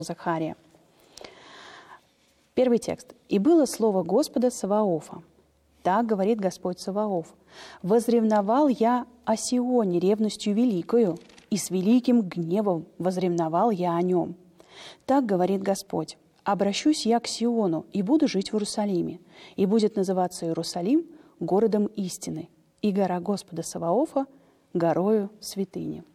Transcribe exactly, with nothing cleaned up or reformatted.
Захария. Первый текст. «И было слово Господа Саваофа. Так говорит Господь Саваоф. Возревновал я о Сионе ревностью великою, и с великим гневом возревновал я о нем. Так говорит Господь. Обращусь я к Сиону и буду жить в Иерусалиме, и будет называться Иерусалим городом истины, и гора Господа Саваофа горою святыни».